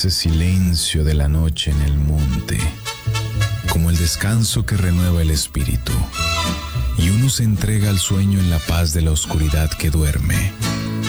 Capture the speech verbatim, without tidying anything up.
dulce silencio de la noche en el monte, como el descanso que renueva el espíritu, y uno se entrega al sueño en la paz de la oscuridad que duerme.